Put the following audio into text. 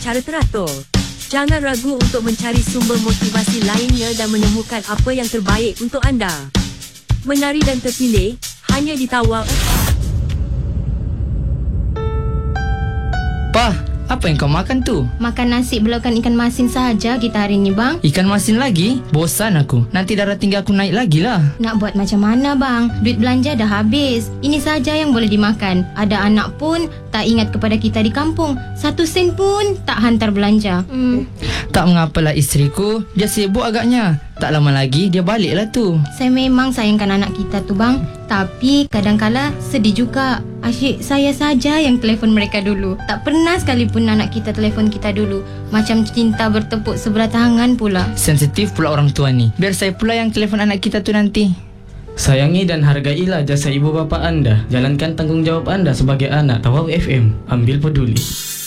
secara teratur. Jangan ragu untuk mencari sumber motivasi lainnya dan menemukan apa yang terbaik untuk anda. Menari dan terpilih hanya di Tawau. Pa, apa yang kau makan tu? Makan nasi berlaukan ikan masin saja kita hari ni, bang. Ikan masin lagi? Bosan aku. Nanti darah tinggi aku naik lagi lah. Nak buat macam mana, bang? Duit belanja dah habis. Ini saja yang boleh dimakan. Ada anak pun tak ingat kepada kita di kampung. 1 sen pun tak hantar belanja. Tak mengapalah isteriku. Dia sibuk agaknya. Tak lama lagi dia baliklah tu. Saya memang sayangkan anak kita tu, bang. Tapi kadang-kala sedih juga. Asyik saya saja yang telefon mereka dulu. Tak pernah sekalipun anak kita telefon kita dulu. Macam cinta bertepuk sebelah tangan pula. Sensitif pula orang tua ni. Biar saya pula yang telefon anak kita tu nanti. Sayangi dan hargailah jasa ibu bapa anda. Jalankan tanggungjawab anda sebagai anak Tawau FM. Ambil peduli.